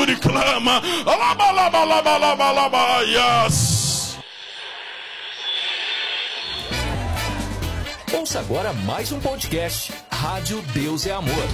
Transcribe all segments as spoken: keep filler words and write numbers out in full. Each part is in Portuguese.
segura e clama. Alaba, alaba, alaba, alaba, alaba. Yes. Ouça agora mais um podcast, Rádio Deus é Amor.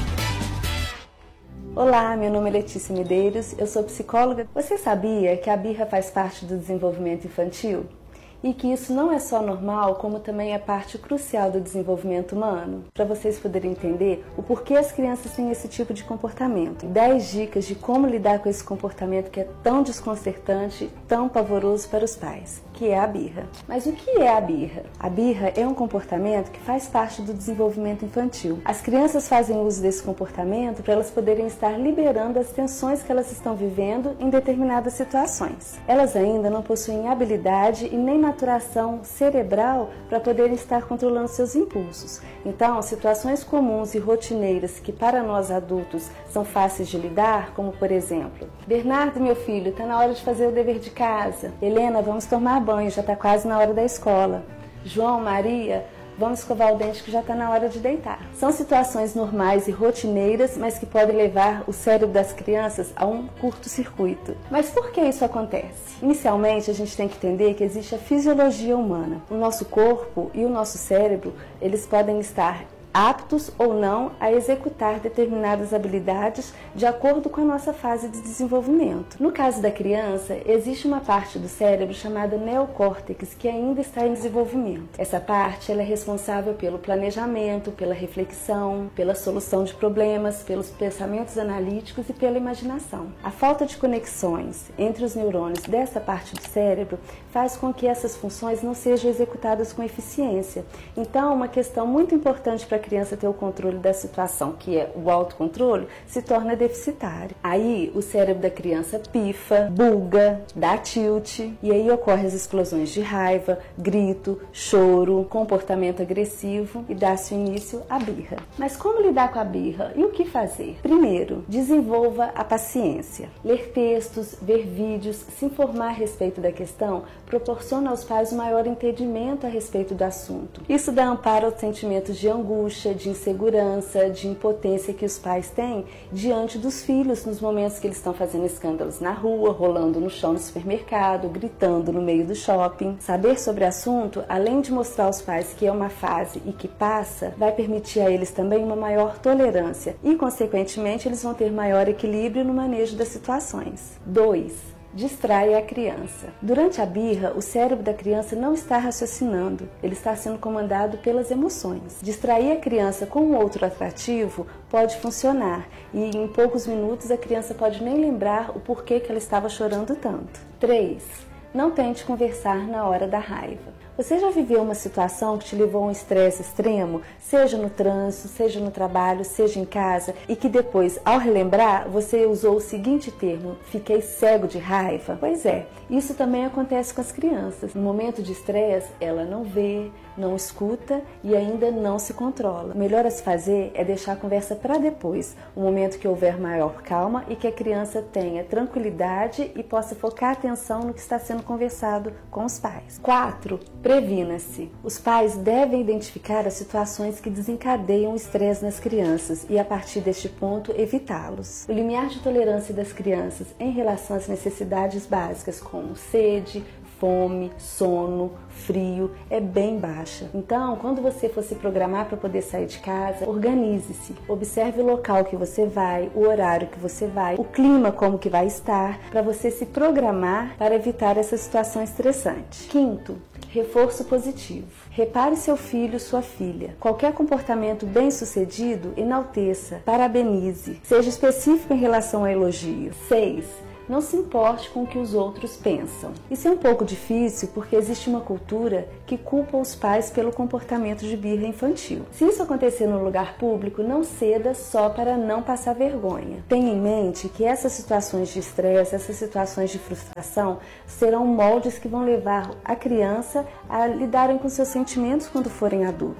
Olá, meu nome é Letícia Medeiros, eu sou psicóloga. Você sabia que a birra faz parte do desenvolvimento infantil? E que isso não é só normal, como também é parte crucial do desenvolvimento humano? Para vocês poderem entender o porquê as crianças têm esse tipo de comportamento. dez dicas de como lidar com esse comportamento que é tão desconcertante, tão pavoroso para os pais, que é a birra. Mas o que é a birra? A birra é um comportamento que faz parte do desenvolvimento infantil. As crianças fazem uso desse comportamento para elas poderem estar liberando as tensões que elas estão vivendo em determinadas situações. Elas ainda não possuem habilidade e nem maturação cerebral para poderem estar controlando seus impulsos. Então, situações comuns e rotineiras que para nós adultos são fáceis de lidar, como por exemplo, Bernardo, meu filho, está na hora de fazer o dever de casa. Helena, vamos tomar banho, já está quase na hora da escola. João, Maria, vamos escovar o dente que já está na hora de deitar. São situações normais e rotineiras, mas que podem levar o cérebro das crianças a um curto-circuito. Mas por que isso acontece? Inicialmente, a gente tem que entender que existe a fisiologia humana. O nosso corpo e o nosso cérebro, eles podem estar aptos ou não a executar determinadas habilidades de acordo com a nossa fase de desenvolvimento. No caso da criança, existe uma parte do cérebro chamada neocórtex que ainda está em desenvolvimento. Essa parte ela é responsável pelo planejamento, pela reflexão, pela solução de problemas, pelos pensamentos analíticos e pela imaginação. A falta de conexões entre os neurônios dessa parte do cérebro faz com que essas funções não sejam executadas com eficiência. Então, uma questão muito importante para a criança ter o controle da situação, que é o autocontrole, se torna deficitário. Aí o cérebro da criança pifa, buga, dá tilt, e aí ocorrem as explosões de raiva, grito, choro, comportamento agressivo e dá-se início à birra. Mas como lidar com a birra e o que fazer? Primeiro, desenvolva a paciência. Ler textos, ver vídeos, se informar a respeito da questão proporciona aos pais um maior entendimento a respeito do assunto. Isso dá amparo aos sentimentos de angústia, de insegurança, de impotência que os pais têm diante dos filhos nos momentos que eles estão fazendo escândalos na rua, rolando no chão no supermercado, gritando no meio do shopping. Saber sobre o assunto, além de mostrar aos pais que é uma fase e que passa, vai permitir a eles também uma maior tolerância e, consequentemente, eles vão ter maior equilíbrio no manejo das situações. dois. Distrai a criança. Durante a birra, o cérebro da criança não está raciocinando, ele está sendo comandado pelas emoções. Distrair a criança com um outro atrativo pode funcionar e em poucos minutos a criança pode nem lembrar o porquê que ela estava chorando tanto. três. Não tente conversar na hora da raiva. Você já viveu uma situação que te levou a um estresse extremo, seja no trânsito, seja no trabalho, seja em casa, e que depois, ao relembrar, você usou o seguinte termo: fiquei cego de raiva? Pois é, isso também acontece com as crianças. No momento de estresse, ela não vê, não escuta e ainda não se controla. O melhor a se fazer é deixar a conversa para depois, o momento que houver maior calma e que a criança tenha tranquilidade e possa focar a atenção no que está sendo conversado com os pais. quatro. Previna-se. Os pais devem identificar as situações que desencadeiam o estresse nas crianças e, a partir deste ponto, evitá-los. O limiar de tolerância das crianças em relação às necessidades básicas como sede, fome, sono, frio, é bem baixa. Então, quando você for se programar para poder sair de casa, organize-se. Observe o local que você vai, o horário que você vai, o clima como que vai estar, para você se programar para evitar essa situação estressante. Quinto, reforço positivo. Repare seu filho, sua filha. Qualquer comportamento bem-sucedido, enalteça, parabenize. Seja específico em relação a elogios. seis. Não se importe com o que os outros pensam. Isso é um pouco difícil porque existe uma cultura que culpa os pais pelo comportamento de birra infantil. Se isso acontecer no lugar público, não ceda só para não passar vergonha. Tenha em mente que essas situações de estresse, essas situações de frustração, serão moldes que vão levar a criança a lidarem com seus sentimentos quando forem adultos.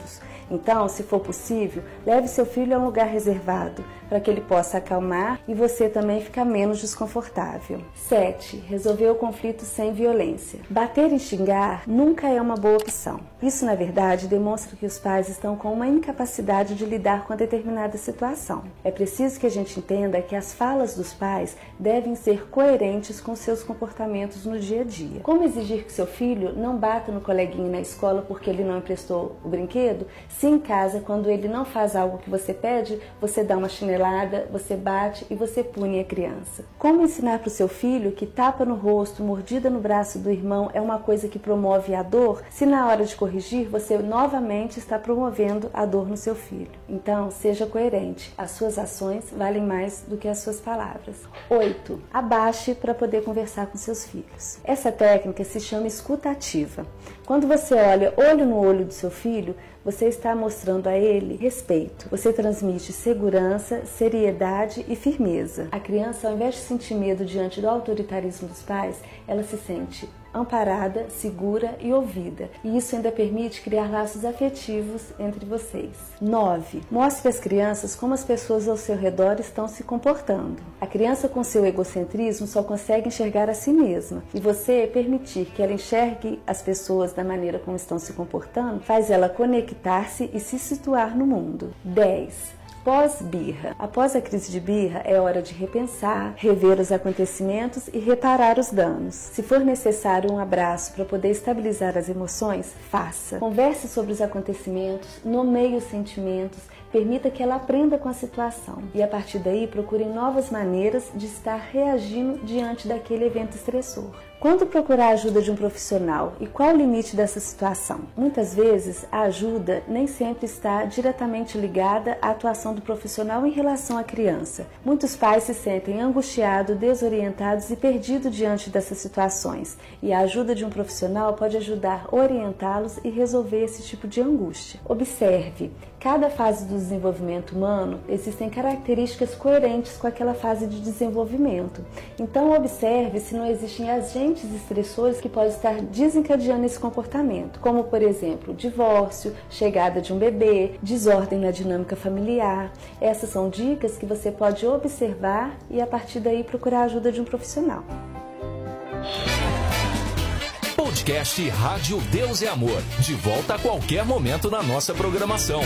Então, se for possível, leve seu filho a um lugar reservado, para que ele possa acalmar e você também ficar menos desconfortável. sete. Resolver o conflito sem violência. Bater e xingar nunca é uma boa opção. Isso, na verdade, demonstra que os pais estão com uma incapacidade de lidar com a determinada situação. É preciso que a gente entenda que as falas dos pais devem ser coerentes com seus comportamentos no dia a dia. Como exigir que seu filho não bata no coleguinha na escola porque ele não emprestou o brinquedo, se em casa, quando ele não faz algo que você pede, você dá uma chinelada, você bate e você pune a criança. Como ensinar para o seu filho que tapa no rosto, mordida no braço do irmão é uma coisa que promove a dor, se na hora de corrigir você novamente está promovendo a dor no seu filho? Então, seja coerente. As suas ações valem mais do que as suas palavras. oito. Abaixe para poder conversar com seus filhos. Essa técnica se chama escuta ativa. Quando você olha olho no olho do seu filho, você está mostrando a ele respeito. Você transmite segurança, seriedade e firmeza. A criança, ao invés de sentir medo diante do autoritarismo dos pais, ela se sente amparada, segura e ouvida. E isso ainda permite criar laços afetivos entre vocês. nove. Mostre às crianças como as pessoas ao seu redor estão se comportando. A criança com seu egocentrismo só consegue enxergar a si mesma. E você permitir que ela enxergue as pessoas da maneira como estão se comportando, faz ela conectar-se e se situar no mundo. dez. Pós-birra. Após a crise de birra, é hora de repensar, rever os acontecimentos e reparar os danos. Se for necessário um abraço para poder estabilizar as emoções, faça. Converse sobre os acontecimentos, nomeie os sentimentos, permita que ela aprenda com a situação. E a partir daí, procurem novas maneiras de estar reagindo diante daquele evento estressor. Quando procurar a ajuda de um profissional e qual o limite dessa situação? Muitas vezes, a ajuda nem sempre está diretamente ligada à atuação do profissional em relação à criança. Muitos pais se sentem angustiados, desorientados e perdidos diante dessas situações, e a ajuda de um profissional pode ajudar a orientá-los e resolver esse tipo de angústia. Observe, cada fase do desenvolvimento humano existem características coerentes com aquela fase de desenvolvimento. Então, observe se não existem agentes estressores que podem estar desencadeando esse comportamento, como, por exemplo, divórcio, chegada de um bebê, desordem na dinâmica familiar. Essas são dicas que você pode observar e, a partir daí, procurar a ajuda de um profissional. Podcast Rádio Deus é Amor. De volta a qualquer momento na nossa programação.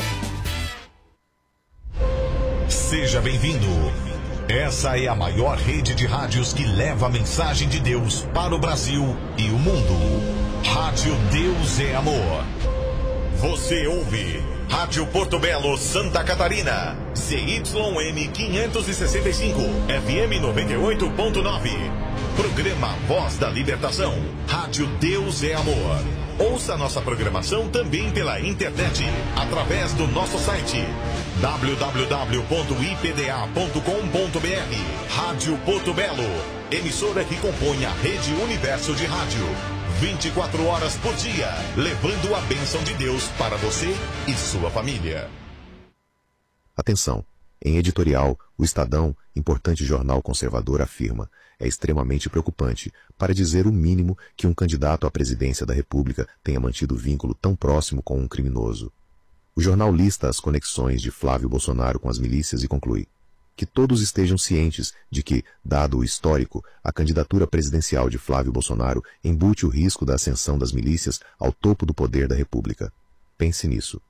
Seja bem-vindo. Essa é a maior rede de rádios que leva a mensagem de Deus para o Brasil e o mundo. Rádio Deus é Amor. Você ouve Rádio Porto Belo, Santa Catarina. C Y M quinhentos e sessenta e cinco, F M noventa e oito ponto nove. Programa Voz da Libertação. Rádio Deus é Amor. Ouça nossa programação também pela internet, através do nosso site w w w ponto i p d a ponto com ponto b r. Rádio Porto Belo, emissora que compõe a Rede Universo de Rádio. vinte e quatro horas por dia, levando a bênção de Deus para você e sua família. Atenção! Em editorial, o Estadão, importante jornal conservador, afirma: é extremamente preocupante, para dizer o mínimo, que um candidato à presidência da República tenha mantido vínculo tão próximo com um criminoso. O jornal lista as conexões de Flávio Bolsonaro com as milícias e conclui: que todos estejam cientes de que, dado o histórico, a candidatura presidencial de Flávio Bolsonaro embute o risco da ascensão das milícias ao topo do poder da República. Pense nisso.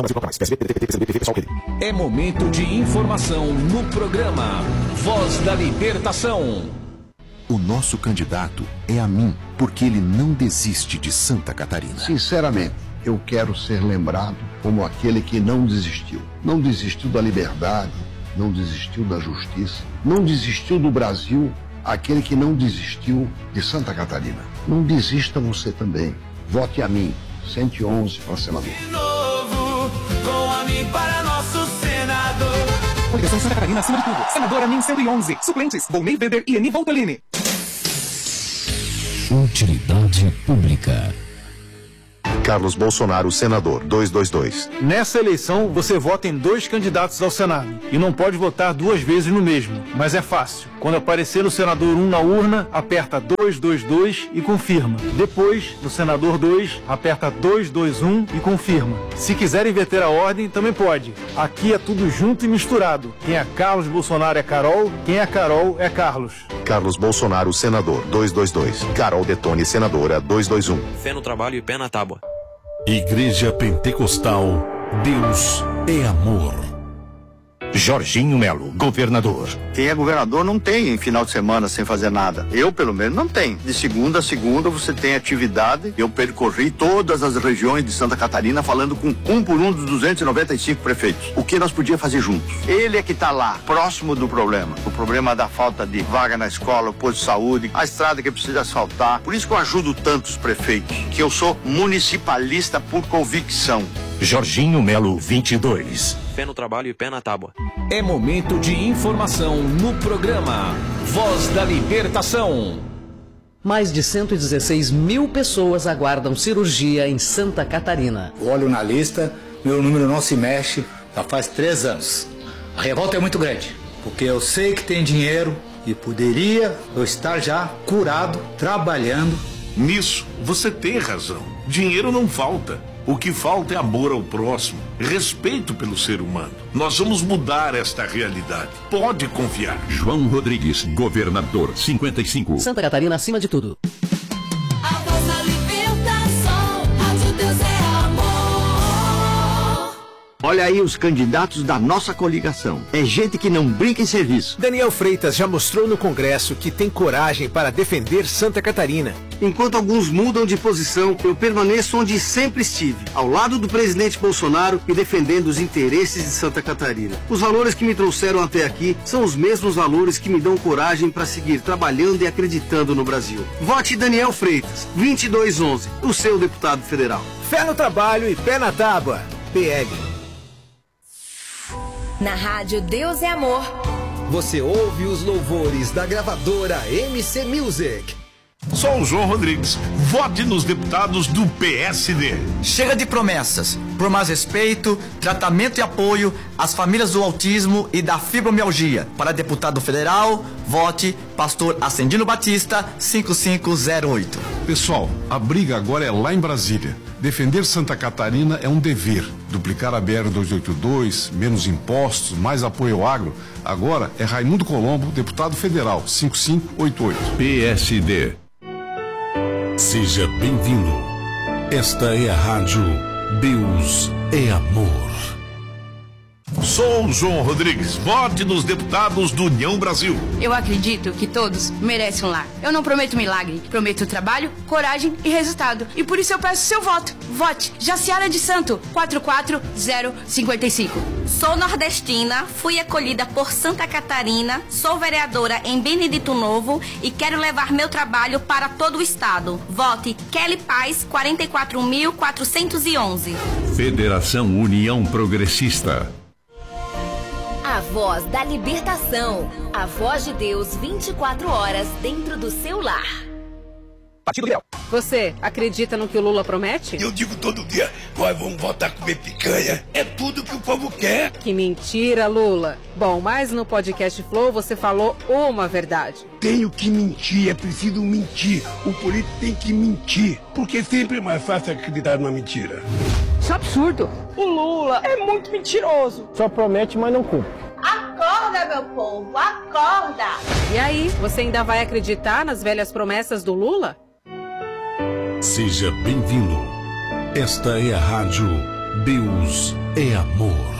É momento de informação no programa Voz da Libertação. O nosso candidato é a mim, porque ele não desiste de Santa Catarina. Sinceramente, eu quero ser lembrado como aquele que não desistiu. Não desistiu da liberdade, não desistiu da justiça, não desistiu do Brasil, aquele que não desistiu de Santa Catarina. Não desista você também. Vote a mim, cento e onze para senador. De novo, com a mim para nosso senador. Coligação Santa Catarina acima de tudo. Senador Amin cento e onze. Suplentes, Volney Weber e Eni Voltolini. Utilidade pública. Carlos Bolsonaro, senador, duzentos e vinte e dois. Nessa eleição, você vota em dois candidatos ao Senado e não pode votar duas vezes no mesmo, mas é fácil. Quando aparecer o senador um na urna, aperta dois dois dois e confirma. Depois, no senador dois, aperta dois dois um e confirma. Se quiser inverter a ordem, também pode. Aqui é tudo junto e misturado. Quem é Carlos Bolsonaro é Carol, quem é Carol é Carlos. Carlos Bolsonaro, senador, dois dois dois. Carol Detone, senadora, dois dois um. Fé no trabalho e pé na tábua. Igreja Pentecostal, Deus é amor. Jorginho Melo, governador. Quem é governador não tem final de semana sem fazer nada. Eu, pelo menos, não tenho. De segunda a segunda você tem atividade. Eu percorri todas as regiões de Santa Catarina falando com um por um dos duzentos e noventa e cinco prefeitos. O que nós podíamos fazer juntos? Ele é que está lá, próximo do problema. O problema da falta de vaga na escola, o posto de saúde, a estrada que precisa asfaltar. Por isso que eu ajudo tantos prefeitos, que eu sou municipalista por convicção. Jorginho Melo, vinte e dois. Fé no trabalho e pé na tábua. É momento de informação no programa Voz da Libertação. Mais de cento e dezesseis mil pessoas aguardam cirurgia em Santa Catarina. Olho na lista, meu número não se mexe, já faz três anos. A revolta é muito grande, porque eu sei que tem dinheiro e poderia eu estar já curado, trabalhando. Nisso, você tem razão. Dinheiro não falta. O que falta é amor ao próximo, respeito pelo ser humano. Nós vamos mudar esta realidade. Pode confiar. João Rodrigues, governador, cinquenta e cinco. Santa Catarina acima de tudo. A voz da libertação, Rádio Deus é amor. Olha aí os candidatos da nossa coligação. É gente que não brinca em serviço. Daniel Freitas já mostrou no Congresso que tem coragem para defender Santa Catarina. Enquanto alguns mudam de posição, eu permaneço onde sempre estive, ao lado do presidente Bolsonaro e defendendo os interesses de Santa Catarina. Os valores que me trouxeram até aqui são os mesmos valores que me dão coragem para seguir trabalhando e acreditando no Brasil. Vote Daniel Freitas, vinte e dois onze, o seu deputado federal. Fé no trabalho e pé na tábua. P L. Na rádio Deus é Amor. Você ouve os louvores da gravadora M C Music. Sou o João Rodrigues. Vote nos deputados do P S D. Chega de promessas. Por mais respeito, tratamento e apoio às famílias do autismo e da fibromialgia. Para deputado federal, vote Pastor Ascendino Batista, cinco cinco zero oito. Pessoal, a briga agora é lá em Brasília. Defender Santa Catarina é um dever. Duplicar a B R duzentos e oitenta e dois, menos impostos, mais apoio ao agro. Agora é Raimundo Colombo, deputado federal, cinco cinco oito oito. P S D. Seja bem-vindo. Esta é a rádio Deus é Amor. Sou o João Rodrigues. Vote nos deputados do União Brasil. Eu acredito que todos merecem um lar. Eu não prometo milagre, prometo trabalho, coragem e resultado. E por isso eu peço seu voto. Vote Jaciara de Santo, quatro quatro zero cinco cinco. Sou nordestina, fui acolhida por Santa Catarina, sou vereadora em Benedito Novo e quero levar meu trabalho para todo o estado. Vote Kelly Paz, quarenta e quatro mil quatrocentos e onze. Federação União Progressista. A voz da libertação. A voz de Deus vinte e quatro horas dentro do seu lar. Partido Leal. Você acredita no que o Lula promete? Eu digo todo dia, nós vamos voltar a comer picanha. É tudo que o povo quer. Que mentira, Lula. Bom, mas no podcast Flow você falou uma verdade. Tenho que mentir, é preciso mentir. O político tem que mentir, porque sempre é mais fácil acreditar numa mentira. Isso é absurdo. O Lula é muito mentiroso. Só promete, mas não cumpre. Acorda, meu povo, acorda! E aí, você ainda vai acreditar nas velhas promessas do Lula? Seja bem-vindo. Esta é a rádio Deus é Amor.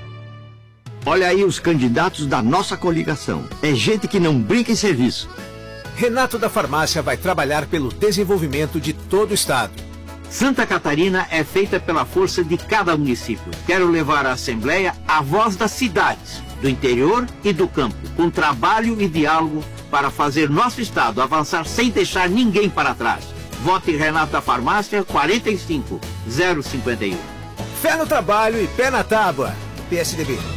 Olha aí os candidatos da nossa coligação. É gente que não brinca em serviço. Renato da Farmácia vai trabalhar pelo desenvolvimento de todo o estado. Santa Catarina é feita pela força de cada município. Quero levar à Assembleia a voz das cidades, do interior e do campo, com trabalho e diálogo para fazer nosso estado avançar sem deixar ninguém para trás. Vote Renato da Farmácia, quarenta e cinco zero cinquenta e um. Fé no trabalho e pé na tábua. P S D B.